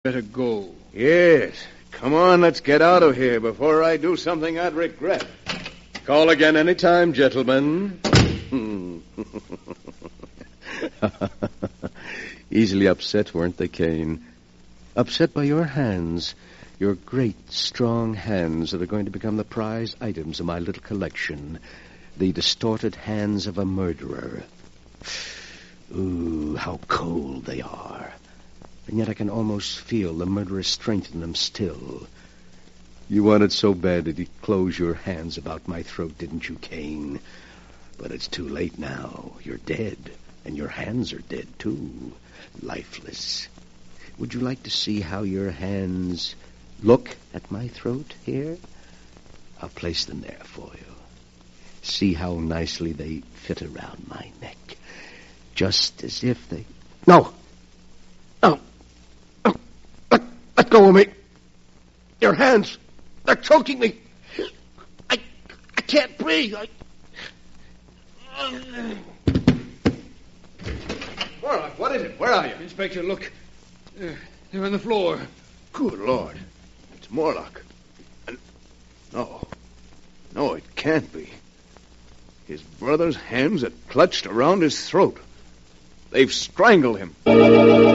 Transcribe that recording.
Better go. Yes. Come on, let's get out of here before I do something I'd regret. Call again any time, gentlemen. Easily upset, weren't they, Kane? Upset by your hands. Your great, strong hands that are going to become the prize items of my little collection. The distorted hands of a murderer. Ooh, how cold they are. And yet I can almost feel the murderous strength in them still. You wanted so bad that you'd close your hands about my throat, didn't you, Kane? But it's too late now. You're dead. And your hands are dead, too. Lifeless. Would you like to see how your hands look at my throat here? I'll place them there for you. See how nicely they fit around my neck. Just as if they... No! No! No! Let go of me! Your hands! They're choking me! I can't breathe! Morlock, what is it? Where are you? Inspector, look. They're on the floor. Good Lord. It's Morlock. No, it can't be. His brother's hands are clutched around his throat. They've strangled him.